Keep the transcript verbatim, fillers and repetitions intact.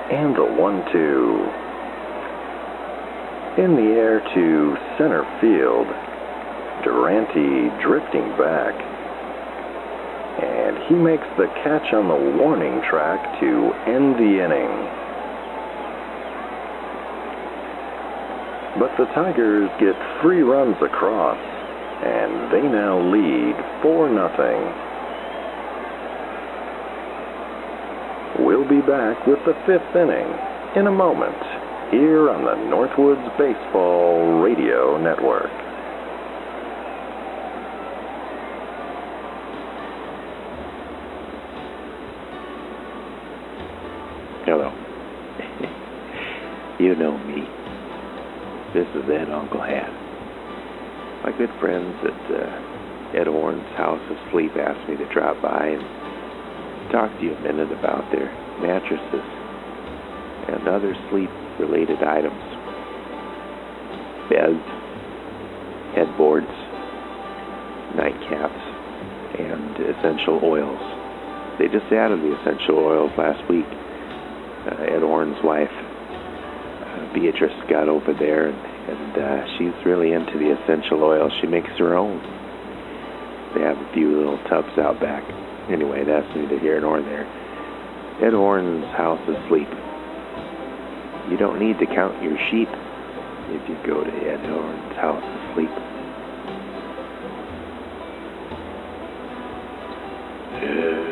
And the one two. In the air to center field. Durante drifting back. And he makes the catch on the warning track to end the inning. But the Tigers get three runs across, and they now lead four nothing. We'll be back with the fifth inning in a moment here on the Northwoods Baseball Radio Network. Hello. You know me. This is Ed Uncle Hat. My good friends at uh, Ed Horn's House of Sleep asked me to drop by and talk to you a minute about their mattresses and other sleep-related items. Beds, headboards, nightcaps, and essential oils. They just added the essential oils last week. Uh, Ed Horn's wife, uh, Beatrice, got over there, and, and uh, she's really into the essential oils. She makes her own. They have a few little tubs out back. Anyway, that's neither here nor there. Ed Horn's House of Sleep. You don't need to count your sheep if you go to Ed Horn's House of Sleep. Yeah.